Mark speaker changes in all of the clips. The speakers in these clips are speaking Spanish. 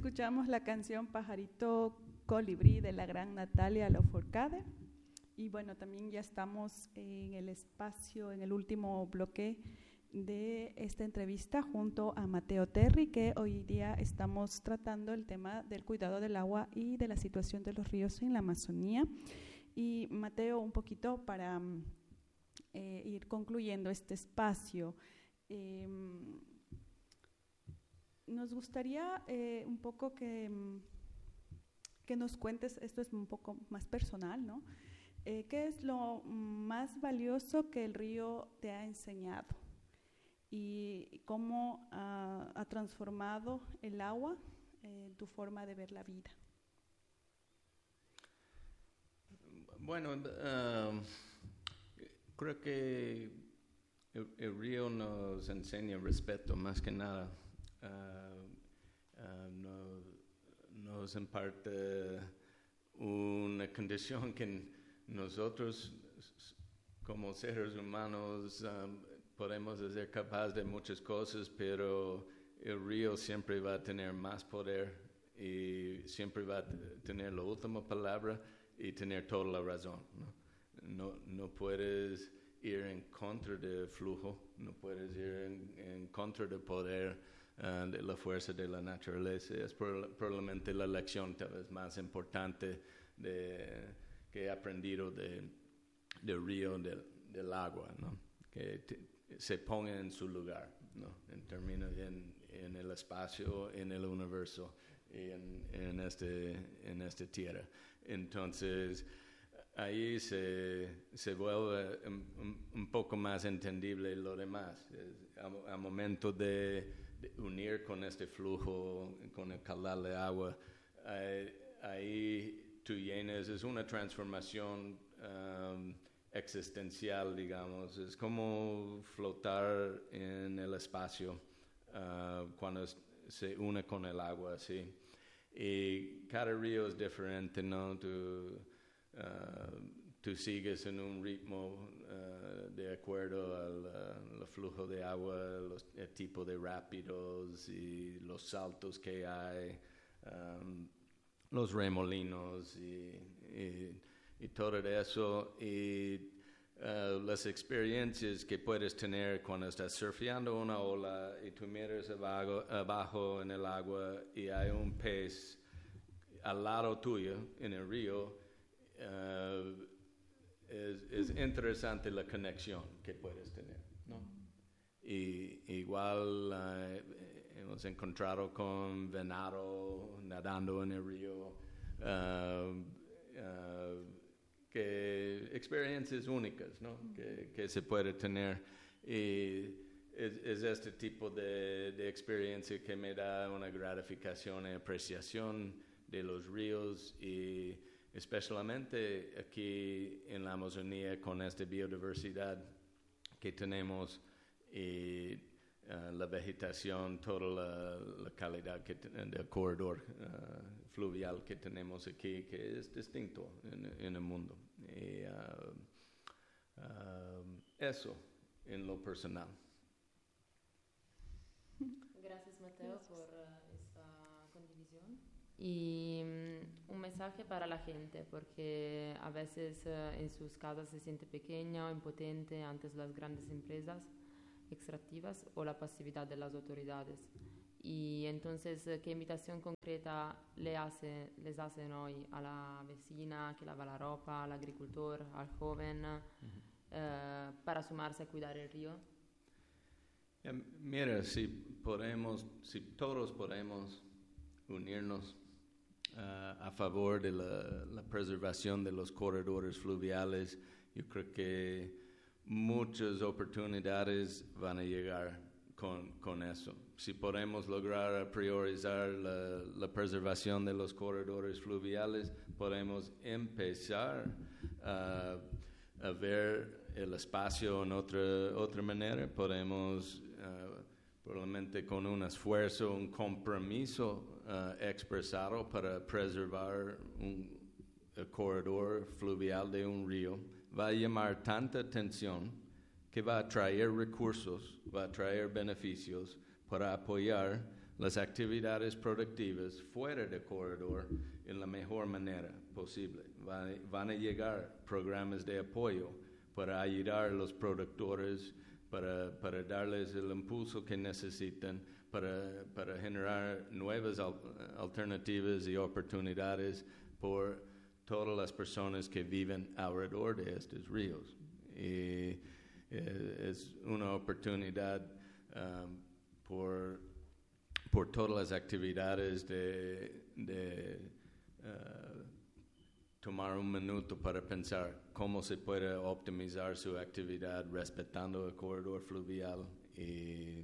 Speaker 1: escuchamos la canción Pajarito Colibrí de la gran Natalia Lafourcade. Y bueno, también ya estamos en el espacio, en el último bloque de esta entrevista junto a Mateo Terry, que hoy día estamos tratando el tema del cuidado del agua y de la situación de los ríos en la Amazonía. Y Mateo, un poquito para ir concluyendo este espacio, nos gustaría un poco que nos cuentes, esto es un poco más personal, ¿no? ¿Qué es lo más valioso que el río te ha enseñado? ¿Y cómo ha transformado el agua en tu forma de ver la vida?
Speaker 2: Bueno, creo que el río nos enseña respeto, más que nada. Nos imparte una condición que nosotros, como seres humanos, podemos ser capaces de muchas cosas, pero el río siempre va a tener más poder y siempre va a tener la última palabra y tener toda la razón, ¿no? No puedes ir en contra del flujo, no puedes ir en contra del poder de la fuerza de la naturaleza. Es probablemente la lección tal vez más importante que he aprendido del río, del agua, ¿no? Que se ponga en su lugar, ¿no? En términos en el espacio, en el universo y en esta tierra. Entonces, ahí se vuelve un poco más entendible lo demás. Al momento de unir con este flujo, con el caudal de agua, ahí tú llenas, es una transformación existencial, digamos. Es como flotar en el espacio cuando se une con el agua, ¿sí? Y cada río es diferente, ¿no? Tú sigues en un ritmo de acuerdo al flujo de agua, el tipo de rápidos y los saltos que hay, los remolinos y todo eso. Y las experiencias que puedes tener cuando estás surfeando una ola y tú miras abajo en el agua y hay un pez al lado tuyo en el río. Es interesante la conexión que puedes tener, ¿no? Y igual hemos encontrado con venado nadando en el río, que experiencias únicas, ¿no? Que se puede tener. Y es este tipo de experiencia que me da una gratificación y apreciación de los ríos, y especialmente aquí en la Amazonía con esta biodiversidad que tenemos y la vegetación, toda la calidad del corredor fluvial que tenemos aquí, que es distinto en el mundo. Y eso en lo personal.
Speaker 3: Gracias, Mateo, por esta condivisión. Y un mensaje para la gente, porque a veces en sus casas se siente pequeña o impotente ante las grandes empresas extractivas o la pasividad de las autoridades. Y entonces, ¿qué invitación concreta les hacen hoy a la vecina que lava la ropa, al agricultor, al joven, para sumarse a cuidar el río?
Speaker 2: Mira, si todos podemos unirnos a favor de la preservación de los corredores fluviales, yo creo que muchas oportunidades van a llegar con eso. Si podemos lograr priorizar la preservación de los corredores fluviales, podemos empezar a ver el espacio en otra manera. Podemos probablemente con un esfuerzo, un compromiso expresado para preservar el corredor fluvial de un río. Va a llamar tanta atención que va a traer recursos, va a traer beneficios para apoyar las actividades productivas fuera del corredor en la mejor manera posible. Van a llegar programas de apoyo para ayudar a los productores, para darles el impulso que necesitan, para generar nuevas alternativas y oportunidades por todas las personas que viven alrededor de estos ríos. Y es una oportunidad por todas las actividades de tomar un minuto para pensar cómo se puede optimizar su actividad respetando el corredor fluvial y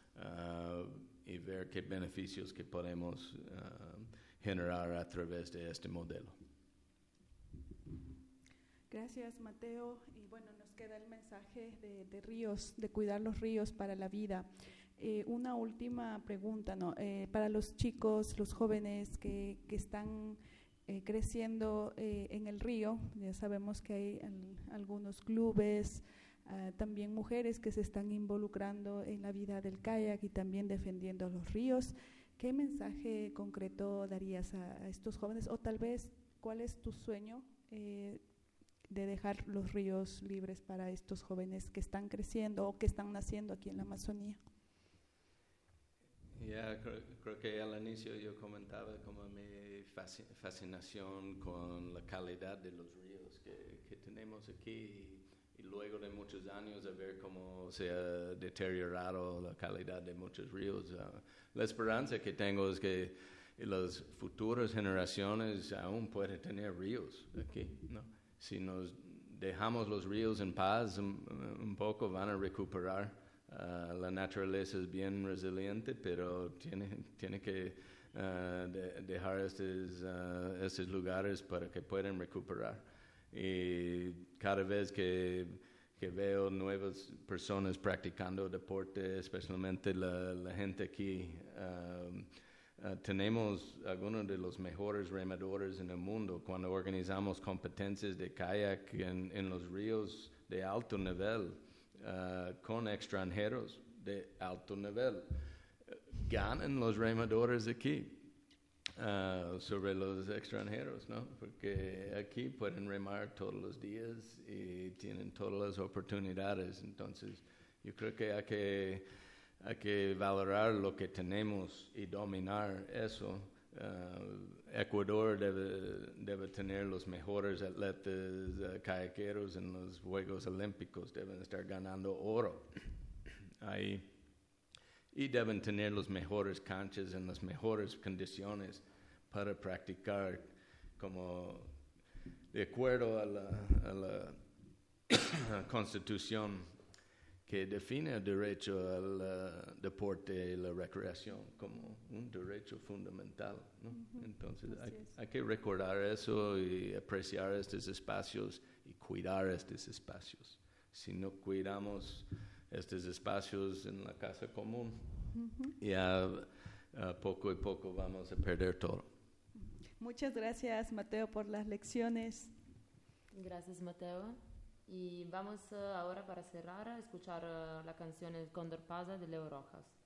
Speaker 2: ver qué beneficios que podemos generar a través de este modelo.
Speaker 1: Gracias, Mateo. Y bueno, nos queda el mensaje de ríos, de cuidar los ríos para la vida. Una última pregunta, ¿no? Para los chicos, los jóvenes que están creciendo en el río, ya sabemos que hay algunos clubes, también mujeres que se están involucrando en la vida del kayak y también defendiendo los ríos. ¿Qué mensaje concreto darías a estos jóvenes? O tal vez, ¿cuál es tu sueño de dejar los ríos libres para estos jóvenes que están creciendo o que están naciendo aquí en la Amazonía?
Speaker 2: Creo que al inicio yo comentaba como mi fascinación con la calidad de los ríos que tenemos aquí y luego de muchos años de ver cómo se ha deteriorado la calidad de muchos ríos. La esperanza que tengo es que las futuras generaciones aún pueden tener ríos aquí, ¿no? Si nos dejamos los ríos en paz un poco van a recuperar. La naturaleza es bien resiliente, pero tiene que dejar estos lugares para que puedan recuperar. Y cada vez que veo nuevas personas practicando deporte, especialmente la gente aquí, tenemos algunos de los mejores remadores en el mundo. Cuando organizamos competencias de kayak en los ríos de alto nivel, con extranjeros de alto nivel, ganan los remadores aquí sobre los extranjeros, ¿no? Porque aquí pueden remar todos los días y tienen todas las oportunidades. Entonces, yo creo que hay que valorar lo que tenemos y dominar eso. Ecuador debe tener los mejores atletas kayakeros en los Juegos Olímpicos, deben estar ganando oro ahí y deben tener los mejores canchas en las mejores condiciones para practicar como de acuerdo a la Constitución que define el derecho al deporte y la recreación como un derecho fundamental, ¿no? Uh-huh. Entonces hay que recordar eso y apreciar estos espacios y cuidar estos espacios. Si no cuidamos estos espacios en la casa común, uh-huh, ya poco a poco vamos a perder todo.
Speaker 1: Muchas gracias, Mateo, por las lecciones.
Speaker 3: Gracias, Mateo. Y vamos ahora para cerrar a escuchar la canción El Cóndor Pasa de Leo Rojas.